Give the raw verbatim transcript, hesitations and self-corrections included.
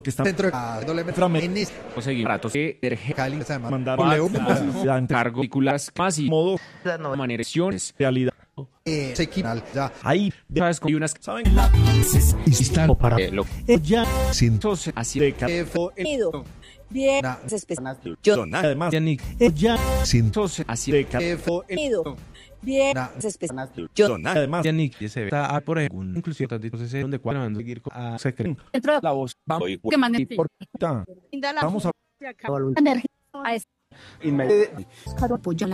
que está dentro de la doble Framenis, O seguir ratos que Cali se llama mandar León, cargo películas más y modo maneras realidad. eh, sequinal, ya. Ahí, sabes con unas ¿saben? Está para eh, lo Ella sin entonces así de Eh, fue en Bien, na- yo además, ella sin entonces así de eh, fue en ido. Bien, na- yo además, Yannick, ya se ve. Está, ah, por ejemplo, inclusive tanto entonces donde cuadran seguir con a secreto. dentro de la voz vamos que mande está, Linda la vamos a energía a ese inmediato. apoyo